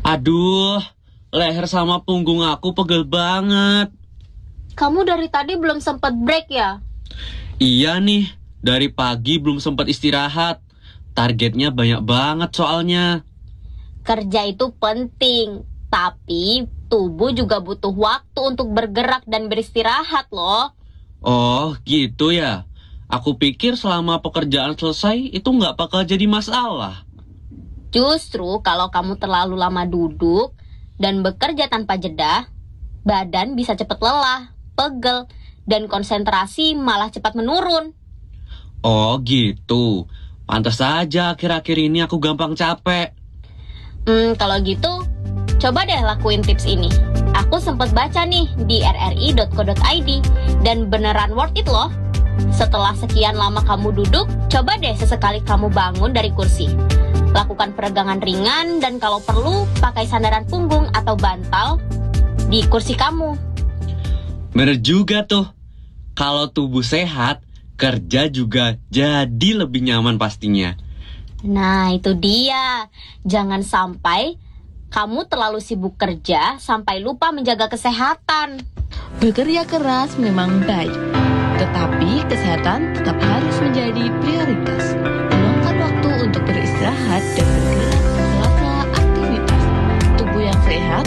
Aduh, leher sama punggung aku pegel banget. Kamu dari tadi belum sempat break ya? Iya nih, dari pagi belum sempat istirahat. Targetnya banyak banget soalnya. Kerja itu penting, tapi tubuh juga butuh waktu untuk bergerak dan beristirahat loh. Oh, gitu ya. Aku pikir selama pekerjaan selesai itu nggak bakal jadi masalah. Justru kalau kamu terlalu lama duduk dan bekerja tanpa jeda, badan bisa cepat lelah, pegel, dan konsentrasi malah cepat menurun. Oh, gitu. Pantas saja akhir-akhir ini aku gampang capek. Kalau gitu, coba deh lakuin tips ini. Aku sempat baca nih di rri.co.id dan beneran worth it loh. Setelah sekian lama kamu duduk, coba deh sesekali kamu bangun dari kursi. Lakukan peregangan ringan dan kalau perlu pakai sandaran punggung atau bantal di kursi kamu. Bener juga tuh. Kalau tubuh sehat, kerja juga jadi lebih nyaman pastinya. Nah, itu dia. Jangan sampai kamu terlalu sibuk kerja sampai lupa menjaga kesehatan. Bekerja keras memang baik, tetapi kesehatan tetap harus menjadi prioritas. Luangkan waktu untuk beristirahat dan bergerak di sela-sela aktivitas. Tubuh yang sehat